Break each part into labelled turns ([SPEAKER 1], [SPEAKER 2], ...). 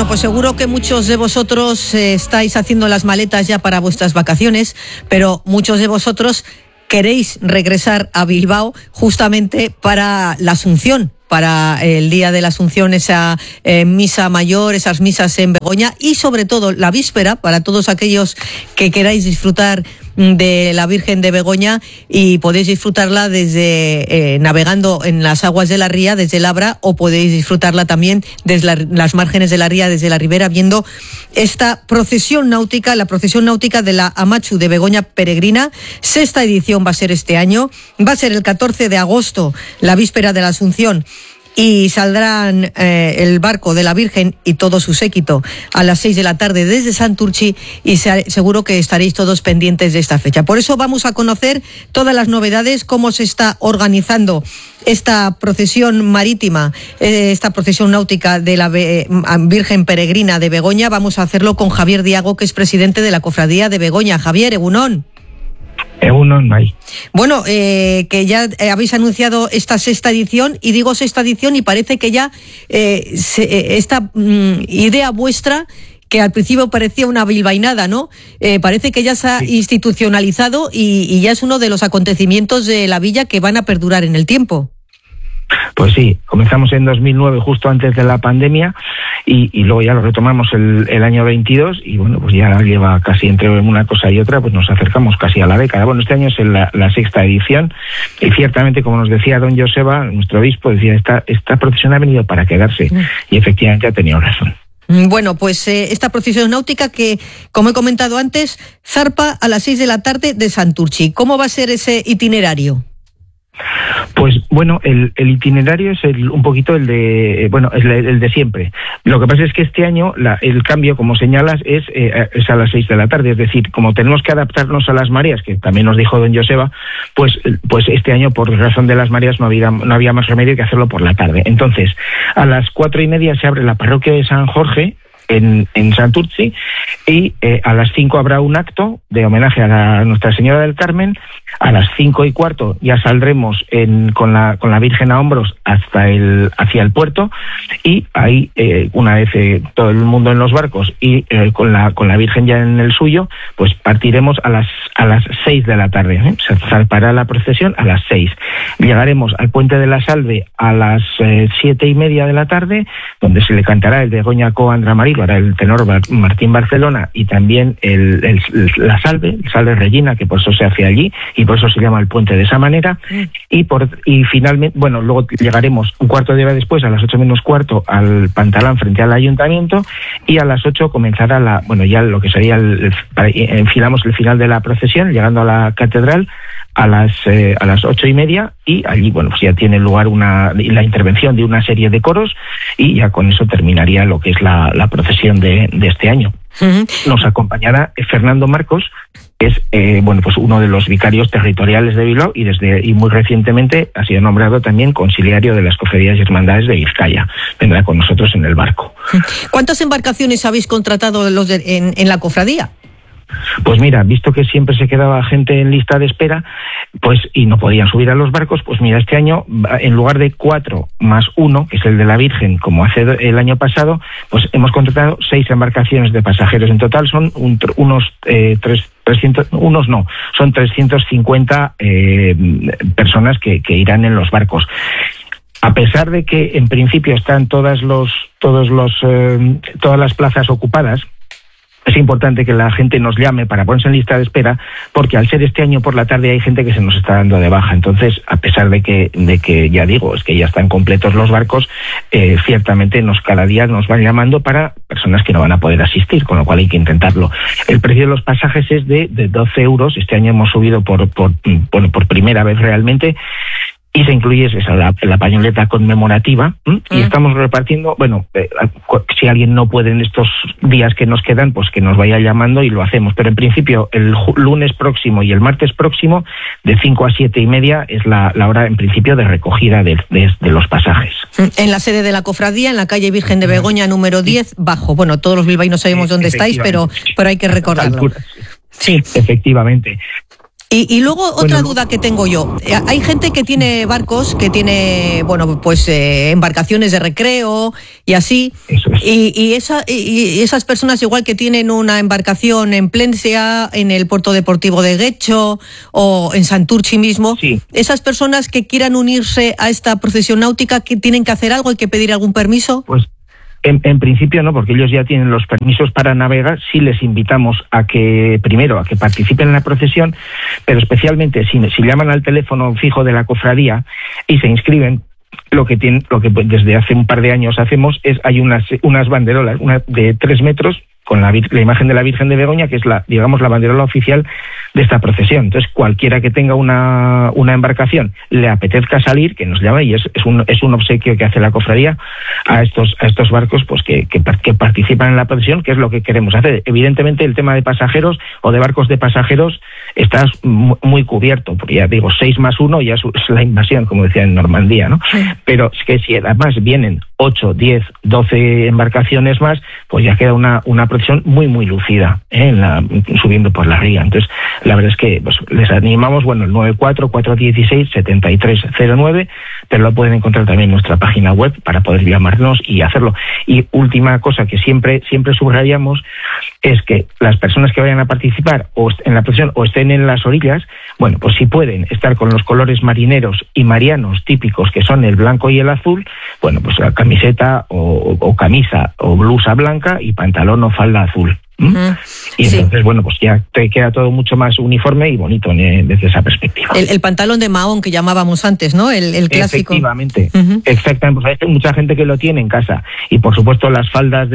[SPEAKER 1] Bueno, pues seguro que muchos de vosotros estáis haciendo las maletas ya para vuestras vacaciones, pero muchos de vosotros queréis regresar a Bilbao justamente para la Asunción, para el día de la Asunción, esa misa mayor, esas misas en Begoña y sobre todo la víspera para todos aquellos que queráis disfrutar de la Virgen de Begoña, y podéis disfrutarla desde navegando en las aguas de la ría desde Labra, o podéis disfrutarla también desde las márgenes de la ría, desde la ribera, viendo esta procesión náutica, la procesión náutica de la Amatxu de Begoña Peregrina. 6ª edición va a ser este año, va a ser el 14 de agosto, la víspera de la Asunción, y saldrán el barco de la Virgen y todo su séquito a las 6 de la tarde desde Santurtzi, y seguro que estaréis todos pendientes de esta fecha. Por eso vamos a conocer todas las novedades, cómo se está organizando esta procesión marítima, esta procesión náutica de la Virgen Peregrina de Begoña. Vamos a hacerlo con Javier Diago, que es presidente de la Cofradía de Begoña. Javier, egunon. Bueno, que ya habéis anunciado esta 6ª edición, y digo 6ª edición y parece que ya esta idea vuestra, que al principio parecía una bilbainada, ¿no? Parece que ya se ha institucionalizado y ya es uno de los acontecimientos de la villa que van a perdurar en el tiempo.
[SPEAKER 2] Pues sí, comenzamos en 2009, justo antes de la pandemia, y luego ya lo retomamos el año 22, y bueno, pues ya lleva casi, entre una cosa y otra, pues nos acercamos casi a la década. Bueno, este año es la 6ª edición, y ciertamente, como nos decía don Joseba, nuestro obispo, decía, esta procesión ha venido para quedarse, y efectivamente ha tenido razón.
[SPEAKER 1] Bueno, pues esta procesión náutica que, como he comentado antes, zarpa a las 6 de la tarde de Santurtzi. ¿Cómo va a ser ese itinerario?
[SPEAKER 2] Pues bueno, el itinerario es un poquito el de siempre. Lo que pasa es que este año el cambio, como señalas, es a las 6 de la tarde. Es decir, como tenemos que adaptarnos a las mareas, que también nos dijo don Joseba, pues este año, por razón de las mareas, no había más remedio que hacerlo por la tarde. Entonces, a las 4:30 se abre la parroquia de San Jorge en Santurtzi, y a las 5 habrá un acto de homenaje a Nuestra Señora del Carmen. A las 5:15 ya saldremos con la Virgen a hombros hacia el puerto, y ahí, una vez todo el mundo en los barcos y con la Virgen ya en el suyo, pues partiremos a las 6 de la tarde. Se zarpará la procesión a las 6. Llegaremos al Puente de la Salve a las 7:30 de la tarde, donde se le cantará el Begoña co Andra Marí, lo hará el tenor Martín Barcelona, y también la Salve Regina, que por eso se hace allí, y por eso se llama el puente de esa manera. Y finalmente, bueno, luego llegaremos un cuarto de hora después, a las 8:15, al Pantalán frente al ayuntamiento, y a las 8 comenzará ya lo que sería enfilamos el final de la procesión, llegando a la catedral a las 8:30, y allí, bueno, pues ya tiene lugar la intervención de una serie de coros, y ya con eso terminaría lo que es la procesión de este año. Nos acompañará Fernando Marcos, que es pues uno de los vicarios territoriales de Bilbao, y muy recientemente ha sido nombrado también conciliario de las cofradías y hermandades de Vizcaya. Vendrá con nosotros en el barco.
[SPEAKER 1] ¿Cuántas embarcaciones habéis contratado en la cofradía?
[SPEAKER 2] Pues mira, visto que siempre se quedaba gente en lista de espera, pues y no podían subir a los barcos, pues mira, este año, en lugar de 4 más 1, que es el de la Virgen, como hace el año pasado, pues hemos contratado 6 embarcaciones de pasajeros. En total son son 350 personas que irán en los barcos. A pesar de que en principio están todas las plazas ocupadas, es importante que la gente nos llame para ponerse en lista de espera, porque al ser este año por la tarde hay gente que se nos está dando de baja. Entonces, a pesar de que ya digo, es que ya están completos los barcos, ciertamente cada día nos van llamando para personas que no van a poder asistir, con lo cual hay que intentarlo. El precio de los pasajes es de 12 euros. Este año hemos subido por primera vez realmente, y se incluye la pañoleta conmemorativa, y estamos repartiendo, si alguien no puede en estos días que nos quedan, pues que nos vaya llamando y lo hacemos. Pero en principio, el lunes próximo y el martes próximo, de 5 a 7:30, es la hora en principio de recogida de los pasajes.
[SPEAKER 1] En la sede de la cofradía, en la calle Virgen de Begoña, número 10, bajo. Bueno, todos los bilbaínos sabemos dónde estáis, pero hay que recordarlo.
[SPEAKER 2] Sí, efectivamente.
[SPEAKER 1] Y luego otra duda que tengo yo. Hay gente que tiene barcos, que tiene, bueno, pues embarcaciones de recreo y así.
[SPEAKER 2] Eso es.
[SPEAKER 1] Y esas personas, igual que tienen una embarcación en Plencia, en el puerto deportivo de Guecho o en Santurchi mismo,
[SPEAKER 2] sí.
[SPEAKER 1] Esas personas que quieran unirse a esta procesión náutica, ¿que tienen que hacer algo? ¿Hay que pedir algún permiso?
[SPEAKER 2] Pues en principio no, porque ellos ya tienen los permisos para navegar. Sí les invitamos a que participen en la procesión, pero especialmente si llaman al teléfono fijo de la cofradía y se inscriben, lo que desde hace un par de años hacemos es, hay unas banderolas, una de 3 metros con la imagen de la Virgen de Begoña, que es la banderola oficial de esta procesión. Entonces, cualquiera que tenga una embarcación, le apetezca salir, que nos llame, y es un obsequio que hace la cofradía a estos barcos, pues que participan en la procesión, que es lo que queremos hacer. Evidentemente, el tema de pasajeros o de barcos de pasajeros está muy cubierto, porque ya digo, 6 más 1 ya es la invasión, como decía en Normandía, ¿no? Sí. Pero es que si además vienen 8, 10, 12 embarcaciones más, pues ya queda una procesión muy, muy lucida, subiendo por la ría. Entonces, la verdad es que pues, les animamos, el 94-416-7309, pero lo pueden encontrar también en nuestra página web para poder llamarnos y hacerlo. Y última cosa que siempre subrayamos es que las personas que vayan a participar o en la procesión o estén en las orillas, pues si pueden estar con los colores marineros y marianos típicos, que son el blanco y el azul, pues la camiseta o camisa o blusa blanca y pantalón o falda azul. Y entonces, pues ya te queda todo mucho más uniforme y bonito desde esa perspectiva.
[SPEAKER 1] El pantalón de mahón que llamábamos antes, ¿no? El clásico.
[SPEAKER 2] Efectivamente, exactamente. Pues hay mucha gente que lo tiene en casa. Y por supuesto las faldas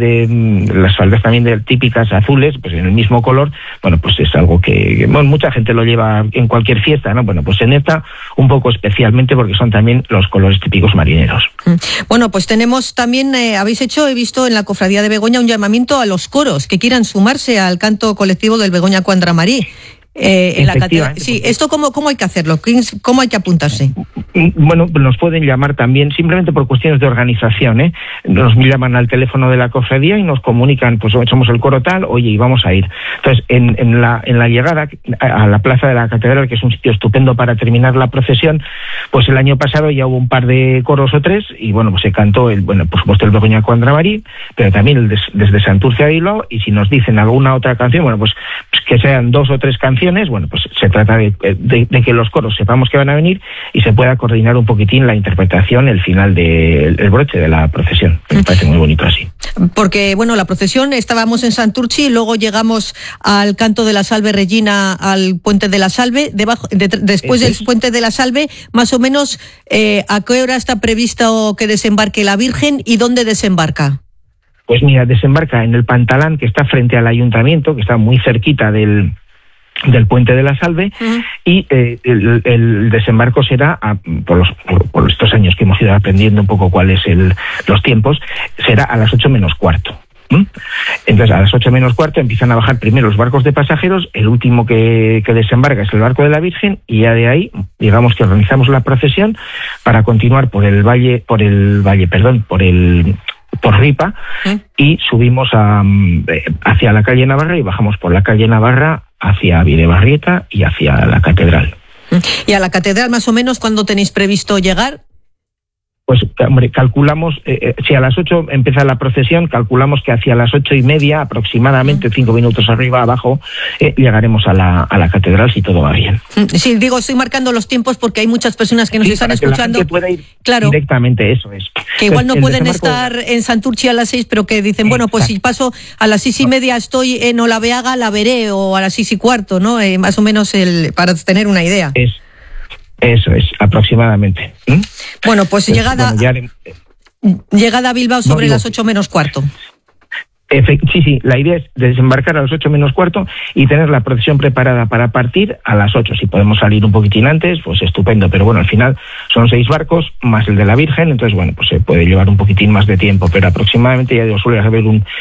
[SPEAKER 2] las faldas también típicas azules, pues en el mismo color, pues es algo que mucha gente lo lleva en cualquier fiesta, ¿no? Pues en esta un poco especialmente porque son también los colores típicos marineros.
[SPEAKER 1] Bueno, pues tenemos también, he visto en la Cofradía de Begoña un llamamiento a los coros que quieran sumarse al canto colectivo del Begoña Cuandramarí. En la catedral. Sí, ¿esto cómo hay que hacerlo? ¿Cómo hay que apuntarse?
[SPEAKER 2] Nos pueden llamar también simplemente por cuestiones de organización, Nos llaman al teléfono de la cofradía y nos comunican, pues somos el coro tal, oye, y vamos a ir. Entonces, en la llegada a la plaza de la catedral, que es un sitio estupendo para terminar la procesión, pues el año pasado ya hubo un par de coros o 3 y pues se cantó por supuesto el Begoña Cuandramarí, pero también desde Santurce a Bilbao, y si nos dicen alguna otra canción, pues que sean 2 o 3 canciones, pues se trata de que los coros sepamos que van a venir y se pueda coordinar un poquitín la interpretación, el final del broche de la procesión. Me parece muy bonito así.
[SPEAKER 1] Porque, la procesión, estábamos en Santurchi y luego llegamos al canto de la Salve Regina, al Puente de la Salve. Después del Puente de la Salve, más o menos, ¿a qué hora está previsto que desembarque la Virgen y dónde desembarca?
[SPEAKER 2] Pues mira, desembarca en el Pantalán, que está frente al ayuntamiento, que está muy cerquita del Puente de la Salve, y el desembarco será, por estos años que hemos ido aprendiendo un poco cuáles los tiempos, será a las 8 menos cuarto. Entonces, a las 8 menos cuarto empiezan a bajar primero los barcos de pasajeros, el último que desembarca es el barco de la Virgen, y ya de ahí, digamos que organizamos la procesión para continuar por Ripa, y subimos hacia la calle Navarra y bajamos por la calle Navarra hacia Videbarrieta y hacia la catedral.
[SPEAKER 1] ¿Y a la catedral más o menos cuándo tenéis previsto llegar?
[SPEAKER 2] Pues, calculamos, si a las 8 empieza la procesión, calculamos que hacia las 8:30, aproximadamente 5 minutos arriba, abajo, llegaremos a la catedral, si todo va bien.
[SPEAKER 1] Sí, estoy marcando los tiempos porque hay muchas personas que nos están escuchando.
[SPEAKER 2] Que la gente pueda ir directamente, eso es.
[SPEAKER 1] Que igual no pueden estar en Santurchi a las 6, pero que dicen, pues si paso a las 6:30 estoy en Olaveaga, la veré, o a las 6:15, ¿no? Más o menos para tener una idea.
[SPEAKER 2] Eso es, aproximadamente.
[SPEAKER 1] Pues llegada a Bilbao sobre las 8 menos cuarto.
[SPEAKER 2] Sí, la idea es desembarcar a las 8 menos cuarto y tener la procesión preparada para partir a las 8. Si podemos salir un poquitín antes, pues estupendo, pero al final son 6 barcos más el de la Virgen, entonces pues se puede llevar un poquitín más de tiempo, pero aproximadamente ya suele haber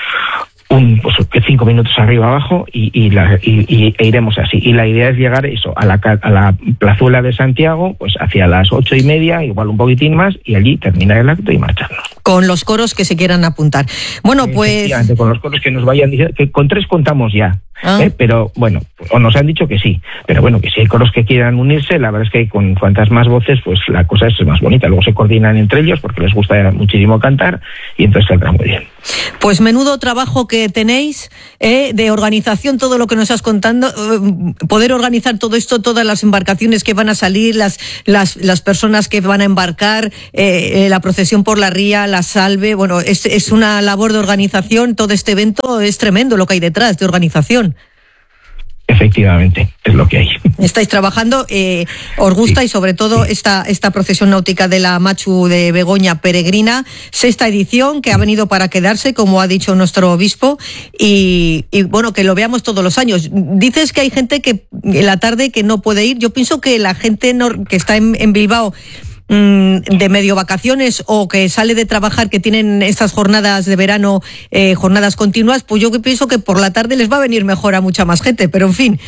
[SPEAKER 2] 5 minutos arriba abajo e iremos así. Y la idea es llegar a la plazuela de Santiago, pues hacia las 8:30, igual un poquitín más, y allí terminar el acto y marcharnos.
[SPEAKER 1] Con los coros que se quieran apuntar. Pues
[SPEAKER 2] con los coros que nos vayan diciendo, que con 3 contamos ya. pero bueno, o nos han dicho que sí, pero bueno, que si hay coros que quieran unirse, la verdad es que con cuantas más voces, pues la cosa es más bonita. Luego se coordinan entre ellos porque les gusta muchísimo cantar y entonces saldrá muy bien.
[SPEAKER 1] Pues menudo trabajo que tenéis de organización, todo lo que nos has contando, poder organizar todo esto, todas las embarcaciones que van a salir, las personas que van a embarcar, la procesión por la ría, la salve. Bueno, es una labor de organización. Todo este evento es tremendo lo que hay detrás de organización.
[SPEAKER 2] Efectivamente, es lo que hay.
[SPEAKER 1] Estáis trabajando, os gusta, sí, y sobre todo esta procesión náutica de la Machu de Begoña Peregrina, 6ª edición, que ha venido para quedarse, como ha dicho nuestro obispo, y bueno, que lo veamos todos los años. Dices que hay gente que en la tarde que no puede ir. Yo pienso que la gente que está en Bilbao de medio vacaciones o que sale de trabajar, que tienen estas jornadas de verano, jornadas continuas, pues yo pienso que por la tarde les va a venir mejor a mucha más gente, pero en fin,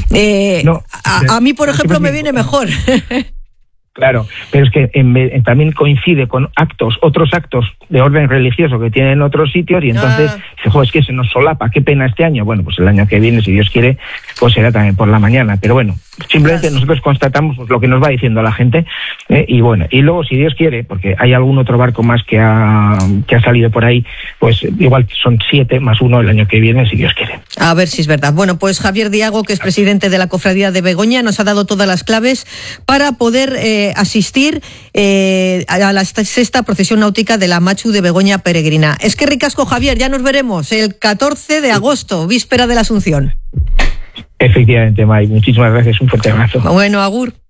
[SPEAKER 1] a mí, por ejemplo, me viene mejor.
[SPEAKER 2] Claro, pero es que también coincide con otros actos de orden religioso que tienen en otros sitios y entonces, es que se nos solapa, qué pena este año. Bueno, pues el año que viene, si Dios quiere, pues será también por la mañana. Pero bueno, simplemente nosotros constatamos pues, lo que nos va diciendo la gente y bueno, y luego si Dios quiere, porque hay algún otro barco más que ha salido por ahí, pues igual son 7 más 1 el año que viene, si Dios quiere.
[SPEAKER 1] A ver si es verdad. Bueno, pues Javier Diago, que es presidente de la Cofradía de Begoña, nos ha dado todas las claves para poder asistir a la 6ª procesión náutica de la Machu de Begoña Peregrina. Es que ricasco, Javier, ya nos veremos el 14 de agosto, víspera de la Asunción.
[SPEAKER 2] Efectivamente, May, muchísimas gracias, un fuerte abrazo.
[SPEAKER 1] Bueno, agur.